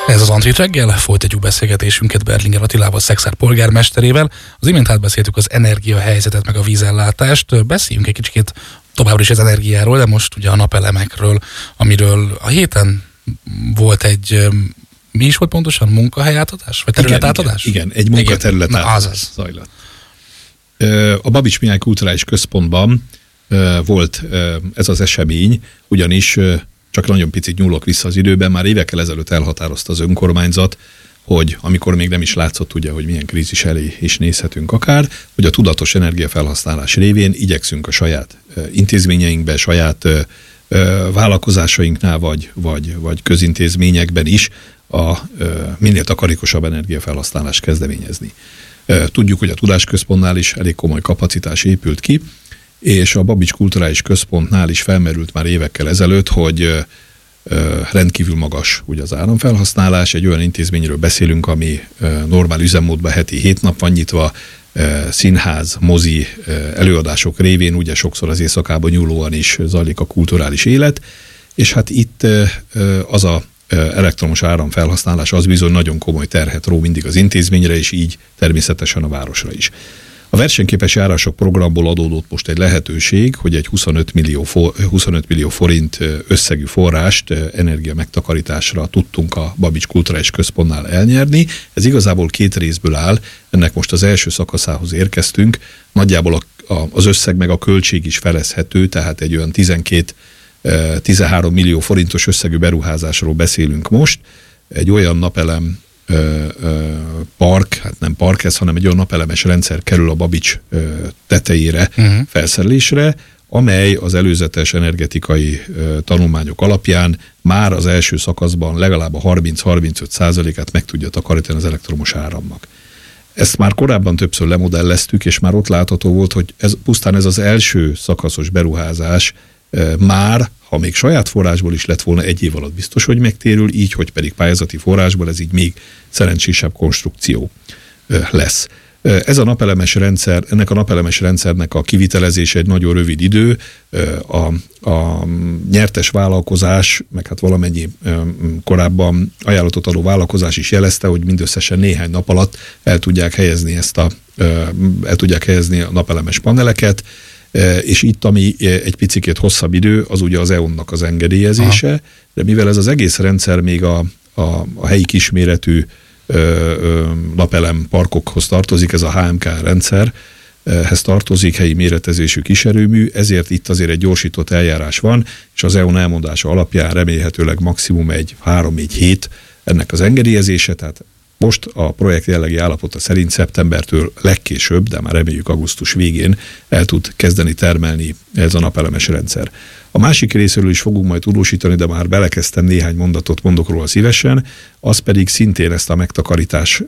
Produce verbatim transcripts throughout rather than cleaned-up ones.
Ez az Antrit reggel, folytatjuk beszélgetésünket Berlinger Attilával, Szekszárd polgármesterével. Az imént átbeszéltük az energiahelyzetet, meg a vízellátást. Beszéljünk egy kicsit továbbra is az energiáról, de most ugye a napelemekről, amiről a héten volt egy, mi is volt pontosan, munkahelyátadás? Vagy területátadás? Igen, igen, egy munkaterület átadás zajlott. A Babits Mihály Kulturális Központban volt ez az esemény, ugyanis csak nagyon picit nyúlok vissza az időben, már évekkel ezelőtt elhatározta az önkormányzat, hogy amikor még nem is látszott ugye, hogy milyen krízis elé is nézhetünk akár, hogy a tudatos energiafelhasználás révén igyekszünk a saját intézményeinkben, saját vállalkozásainknál, vagy, vagy, vagy közintézményekben is a minél takarékosabb energiafelhasználást kezdeményezni. Tudjuk, hogy a Tudásközpontnál is elég komoly kapacitás épült ki, és a Babits Kulturális Központnál is felmerült már évekkel ezelőtt, hogy rendkívül magas ugye az áramfelhasználás. Egy olyan intézményről beszélünk, ami normál üzemmódban heti hét nap van nyitva, színház, mozi, előadások révén, ugye sokszor az éjszakában nyúlóan is zajlik a kulturális élet, és hát itt az a elektromos áramfelhasználás az bizony nagyon komoly terhet ró mindig az intézményre, és így természetesen a városra is. A versenyképes járások programból adódott most egy lehetőség, hogy egy huszonöt millió forint összegű forrást energia megtakarításra tudtunk a Babits Kulturális Központnál elnyerni. Ez igazából két részből áll, ennek most az első szakaszához érkeztünk. Nagyjából a, a, az összeg meg a költség is felezhető, tehát egy olyan tizenkét-tizenhárom millió forintos összegű beruházásról beszélünk most. Egy olyan napelem Ö, ö, park, hát nem park ez, hanem egy olyan napelemes rendszer kerül a Babits ö, tetejére uh-huh. felszerelésre, amely az előzetes energetikai ö, tanulmányok alapján már az első szakaszban legalább a harminc-harmincöt százalékát meg tudja takarítani az elektromos áramnak. Ezt már korábban többször lemodelleztük, és már ott látható volt, hogy ez, pusztán ez az első szakaszos beruházás ö, már, ha még saját forrásból is lett volna, egy év alatt biztos, hogy megtérül, így, hogy pedig pályázati forrásból, ez így még szerencsésebb konstrukció lesz. Ez a napelemes rendszer, ennek a napelemes rendszernek a kivitelezése egy nagyon rövid idő. A, a nyertes vállalkozás, meg hát valamennyi korábban ajánlatot adó vállalkozás is jelezte, hogy mindösszesen néhány nap alatt el tudják helyezni ezt a, el tudják helyezni a napelemes paneleket, és itt, ami egy picikét hosszabb idő, az ugye az é o en-nak az engedélyezése, aha. de mivel ez az egész rendszer még a, a, a helyi kisméretű ö, ö, napelem parkokhoz tartozik, ez a há em ká rendszerhez tartozik, helyi méretezésű kiserőmű, ezért itt azért egy gyorsított eljárás van, és az é o en elmondása alapján remélhetőleg maximum egy három-négy hét ennek az engedélyezése, tehát most a projekt jellegi állapota szerint szeptembertől legkésőbb, de már reméljük augusztus végén el tud kezdeni termelni ez a napelemes rendszer. A másik részéről is fogunk majd tudósítani, de már belekezdtem, néhány mondatot mondok róla szívesen, az pedig szintén ezt a megtakarítást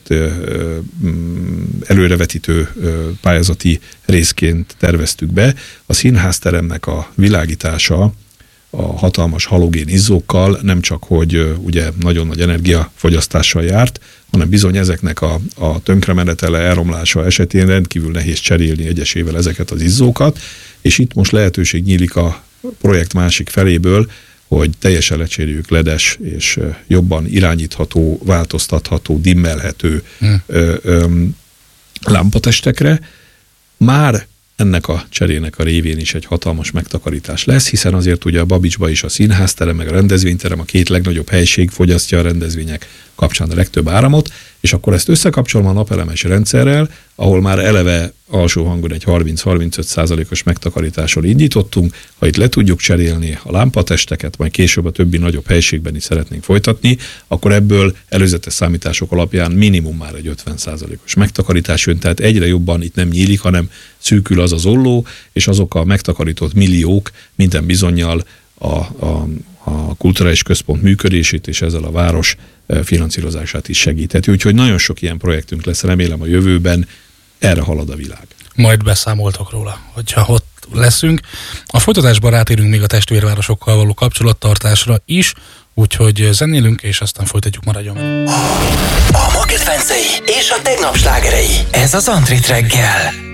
előrevetítő pályázati részként terveztük be. A színházteremnek a világítása a hatalmas halogén izzókkal nem csak, hogy ugye nagyon nagy energiafogyasztással járt, hanem bizony ezeknek a, a tönkremenetele, elromlása esetén rendkívül nehéz cserélni egyesével ezeket az izzókat, és itt most lehetőség nyílik a projekt másik feléből, hogy teljesen lecseréljük ledes és jobban irányítható, változtatható, dimmelhető hmm. ö, ö, lámpatestekre. Már ennek a cserének a révén is egy hatalmas megtakarítás lesz, hiszen azért ugye a Babicsba is a színházterem, meg a rendezvényterem, a két legnagyobb helység fogyasztja a rendezvények kapcsán a legtöbb áramot, és akkor ezt összekapcsolom a napelemes rendszerrel, ahol már eleve alsó hangon egy harminc-harmincöt százalékos megtakarításról indítottunk, ha itt le tudjuk cserélni a lámpatesteket, majd később a többi nagyobb helységben is szeretnénk folytatni, akkor ebből előzetes számítások alapján minimum már egy ötven százalékos megtakarítás jön, tehát egyre jobban itt nem nyílik, hanem szűkül az az olló, és azok a megtakarított milliók minden bizonnyal a, a, a kulturális központ működését és ezzel a város finanszírozását is segítheti. Úgyhogy nagyon sok ilyen projektünk lesz, remélem a jövőben, erre halad a világ. Majd beszámoltok róla, hogyha ott leszünk. A folytatásban rátérünk még a testvérvárosokkal való kapcsolattartásra is, úgyhogy zenélünk, és aztán folytatjuk, maradjon. A ma kedvencei és a tegnap slágerei. Ez az Antrit reggel.